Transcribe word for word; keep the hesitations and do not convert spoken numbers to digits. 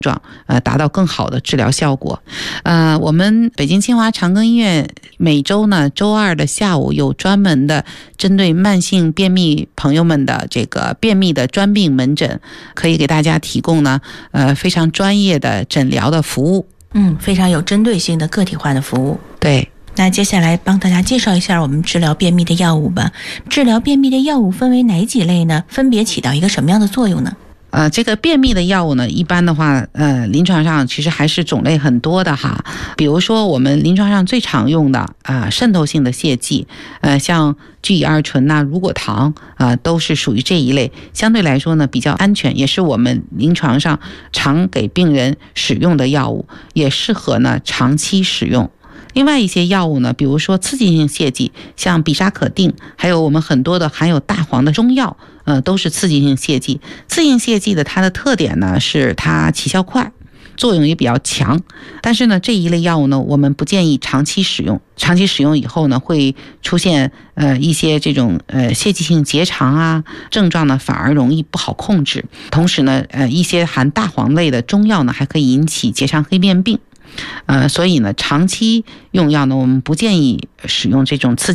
状，呃，达到更好的治疗效果。呃，我们北京清华长庚医院每周呢周二的下午有专门的针对慢性便秘朋友们的这个便秘的专病门诊，可以给大家提供呢呃非常专业的诊疗的服务。 嗯，非常有针对性的个体化的服务。 对。 那接下来帮大家介绍一下我们治疗便秘的药物吧。治疗便秘的药物分为哪几类呢？分别起到一个什么样的作用呢？ 呃，这个便秘的药物呢，一般的话，呃，临床上其实还是种类很多的哈。比如说我们临床上最常用的啊、呃，渗透性的泻剂，呃，像聚乙二醇呐、乳果糖啊、呃，都是属于这一类。相对来说呢，比较安全，也是我们临床上常给病人使用的药物，也适合呢长期使用。另外一些药物呢，比如说刺激性泻剂，像比沙可定，还有我们很多的含有大黄的中药，呃，都是刺激性泻剂。刺激性泻剂的它的特点呢是它起效快，作用也比较强。但是呢，这一类药物呢，我们不建议长期使用。长期使用以后呢，会出现呃一些这种呃泄气性结肠啊症状呢，反而容易不好控制。同时呢，呃一些含大黄类的中药呢，还可以引起结肠黑变病。呃，所以呢，长期用药呢，我们不建议使用这种刺激